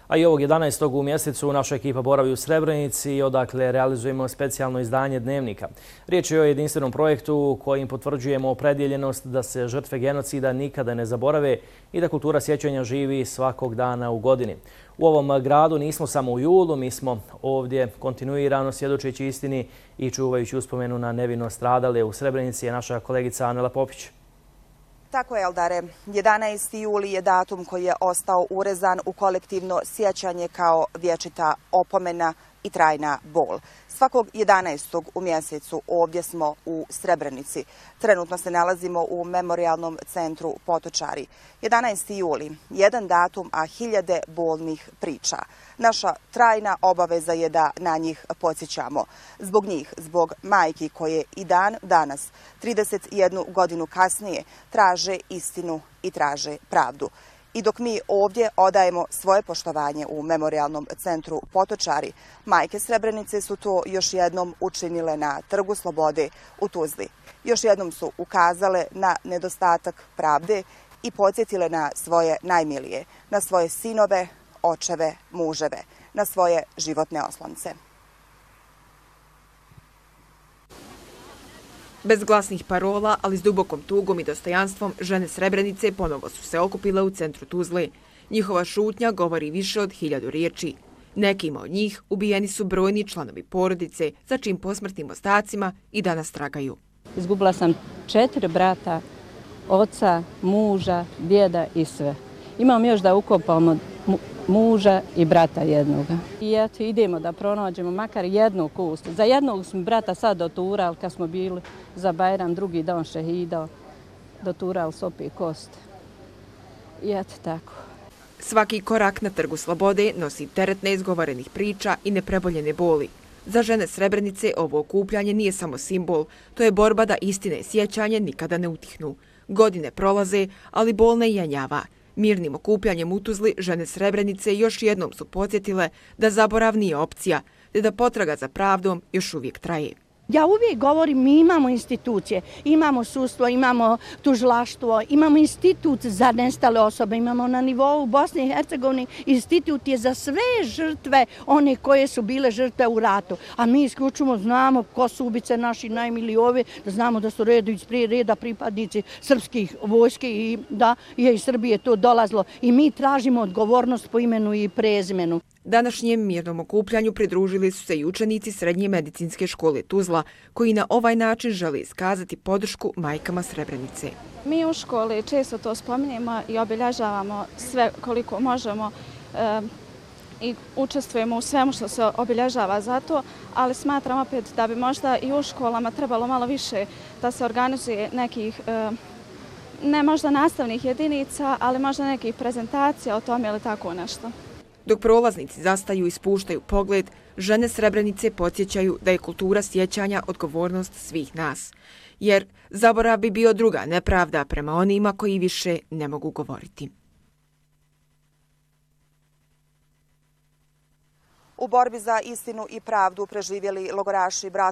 A i ovog 11. u mjesecu naša ekipa boravi u Srebrenici, odakle realizujemo specijalno izdanje Dnevnika. Riječ je o jedinstvenom projektu kojim potvrđujemo opredjeljenost da se žrtve genocida nikada ne zaborave i da kultura sjećanja živi svakog dana u godini. U ovom gradu nismo samo u julu, mi smo ovdje kontinuirano svjedočeći istini i čuvajući uspomenu na nevino stradale. U Srebrenici je naša kolegica Anela Popić. Tako je, Eldare. 11. juli je datum koji je ostao urezan u kolektivno sjećanje kao vječita opomena i trajna bol. Svakog 11. u mjesecu ovdje smo u Srebrenici. Trenutno se nalazimo u memorijalnom centru Potočari. 11. juli, jedan datum, a hiljade bolnih priča. Naša trajna obaveza je da na njih podsjećamo. Zbog njih, zbog majki koje i dan danas, 31 godinu kasnije, traže istinu i traže pravdu. I dok mi ovdje odajemo svoje poštovanje u memorijalnom centru Potočari, majke Srebrenice su to još jednom učinile na Trgu Slobode u Tuzli. Još jednom su ukazale na nedostatak pravde i podsjetile na svoje najmilije, na svoje sinove, očeve, muževe, na svoje životne oslonce. Bez glasnih parola, ali s dubokom tugom i dostojanstvom, žene Srebrenice ponovo su se okupile u centru Tuzle. Njihova šutnja govori više od 1000 riječi. Nekima od njih ubijeni su brojni članovi porodice, za čim posmrtnim ostacima i danas tragaju. Izgubila sam 4 brata, oca, muža, djeda i sve. Imam još da ukopamo muža i brata jednoga. I eto, idemo da pronađemo makar jednu kost. Za jednog smo brata sad doturali kad smo bili za Bajram, drugi dan šehida, doturali su opet kost. I eto tako. Svaki korak na Trgu Slobode nosi teret neizgovorenih priča i nepreboljene boli. Za žene Srebrenice ovo okupljanje nije samo simbol, to je borba da istine i sjećanje nikada ne utihnu. Godine prolaze, ali bol ne jenjava. Mirnim okupljanjem u Tuzli žene Srebrenice još jednom su podsjetile da zaborav nije opcija, te da potraga za pravdom još uvijek traje. Ja uvijek govorim, mi imamo institucije, imamo sudstvo, imamo tužilaštvo, imamo institut za nestale osobe, imamo na nivou Bosne i Hercegovine institut je za sve žrtve, one koje su bile žrtve u ratu. A mi isključivo znamo ko su ubice naši najmiliji ove, da znamo da su prije reda pripadnici srpskih vojske i da je iz Srbije to dolazilo. I mi tražimo odgovornost po imenu i prezimenu. Današnjem mirnom okupljanju pridružili su se i učenici Srednje medicinske škole Tuzla, koji na ovaj način žele iskazati podršku majkama Srebrenice. Mi u školi često to spominjemo i obilježavamo sve koliko možemo i učestvujemo u svemu što se obilježava za to, ali smatram opet da bi možda i u školama trebalo malo više da se organizuje nekih, ne možda nastavnih jedinica, ali možda nekih prezentacija o tome ili tako nešto. Dok prolaznici zastaju i spuštaju pogled, žene Srebrenice podsjećaju da je kultura sjećanja odgovornost svih nas. Jer zaborav bi bio druga nepravda prema onima koji više ne mogu govoriti. U borbi za istinu i pravdu preživjeli logoraši